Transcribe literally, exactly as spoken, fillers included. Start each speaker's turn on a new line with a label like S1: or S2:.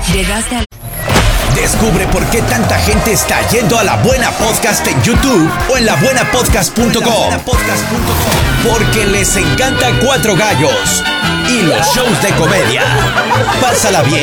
S1: Llegaste al...
S2: Descubre por qué tanta gente está yendo a La Buena Podcast en YouTube o en la buena podcast punto com. Porque les encanta Cuatro Gallos y los shows de comedia. Pásala bien,